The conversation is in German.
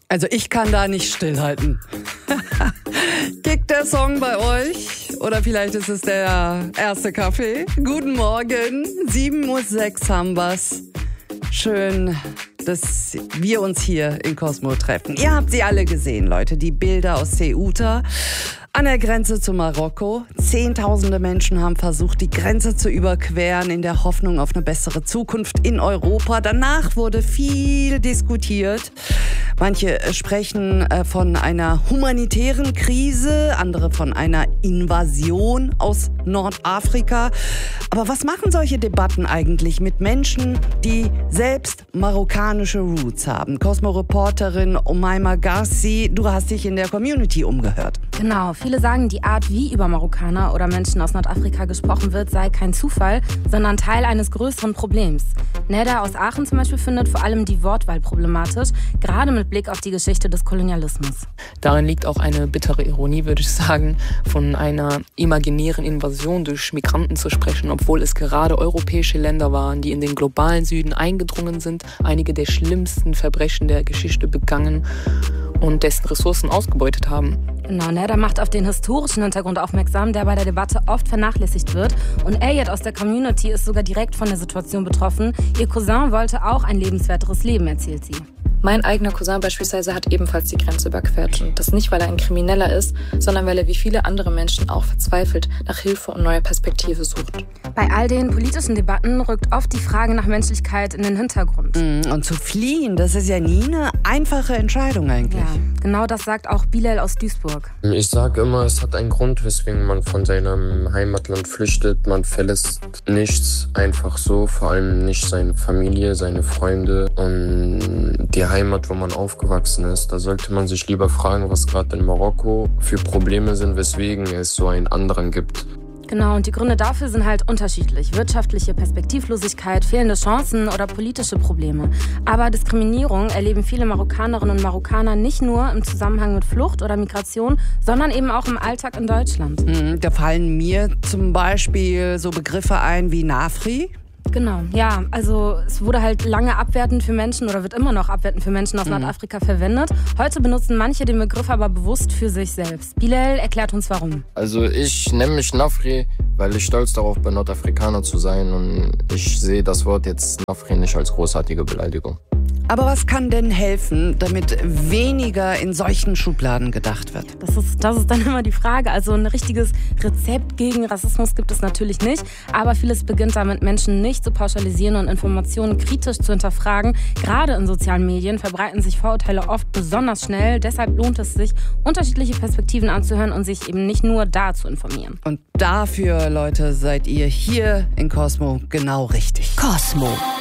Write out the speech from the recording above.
Also ich kann da nicht stillhalten. Kickt der Song bei euch? Oder vielleicht ist es der erste Kaffee? Guten Morgen, 7:06 Uhr haben wir's. Schön, dass wir uns hier in Cosmo treffen. Ihr habt sie alle gesehen, Leute, die Bilder aus Ceuta an der Grenze zu Marokko. Zehntausende Menschen haben versucht, die Grenze zu überqueren in der Hoffnung auf eine bessere Zukunft in Europa. Danach wurde viel diskutiert. Manche sprechen von einer humanitären Krise, andere von einer Invasion aus Nordafrika. Aber was machen solche Debatten eigentlich mit Menschen, die selbst marokkanische Roots haben? Cosmo-Reporterin Omaima Garci, du hast dich in der Community umgehört. Genau, viele sagen, die Art, wie über Marokkaner oder Menschen aus Nordafrika gesprochen wird, sei kein Zufall, sondern Teil eines größeren Problems. Neda aus Aachen zum Beispiel findet vor allem die Wortwahl problematisch, gerade mit Blick auf die Geschichte des Kolonialismus. Darin liegt auch eine bittere Ironie, würde ich sagen, von einer imaginären Invasion durch Migranten zu sprechen, obwohl es gerade europäische Länder waren, die in den globalen Süden eingedrungen sind, einige der schlimmsten Verbrechen der Geschichte begangen und dessen Ressourcen ausgebeutet haben. Genau, Neda macht auf den historischen Hintergrund aufmerksam, der bei der Debatte oft vernachlässigt wird. Und Ayat aus der Community ist sogar direkt von der Situation betroffen. Ihr Cousin wollte auch ein lebenswerteres Leben, erzählt sie. Mein eigener Cousin beispielsweise hat ebenfalls die Grenze überquert. Und das nicht, weil er ein Krimineller ist, sondern weil er wie viele andere Menschen auch verzweifelt nach Hilfe und neuer Perspektive sucht. Bei all den politischen Debatten rückt oft die Frage nach Menschlichkeit in den Hintergrund. Und zu fliehen, das ist ja nie eine einfache Entscheidung eigentlich. Ja, genau das sagt auch Bilal aus Duisburg. Ich sage immer, es hat einen Grund, weswegen man von seinem Heimatland flüchtet. Man verlässt nichts einfach so, vor allem nicht seine Familie, seine Freunde und die Heimat, wo man aufgewachsen ist. Da sollte man sich lieber fragen, was gerade in Marokko für Probleme sind, weswegen es so einen anderen gibt. Genau, und die Gründe dafür sind halt unterschiedlich. Wirtschaftliche Perspektivlosigkeit, fehlende Chancen oder politische Probleme. Aber Diskriminierung erleben viele Marokkanerinnen und Marokkaner nicht nur im Zusammenhang mit Flucht oder Migration, sondern eben auch im Alltag in Deutschland. Da fallen mir zum Beispiel so Begriffe ein wie Nafri. Genau, ja, also es wurde halt lange abwertend für Menschen oder wird immer noch abwertend für Menschen aus Nordafrika verwendet. Heute benutzen manche den Begriff aber bewusst für sich selbst. Bilal erklärt uns warum. Also ich nenne mich Nafri, weil ich stolz darauf bin, Nordafrikaner zu sein und ich sehe das Wort jetzt Nafri nicht als großartige Beleidigung. Aber was kann denn helfen, damit weniger in solchen Schubladen gedacht wird? Das ist dann immer die Frage. Also ein richtiges Rezept gegen Rassismus gibt es natürlich nicht. Aber vieles beginnt damit, Menschen nicht zu pauschalisieren und Informationen kritisch zu hinterfragen. Gerade in sozialen Medien verbreiten sich Vorurteile oft besonders schnell. Deshalb lohnt es sich, unterschiedliche Perspektiven anzuhören und sich eben nicht nur da zu informieren. Und dafür, Leute, seid ihr hier in Cosmo genau richtig. Cosmo.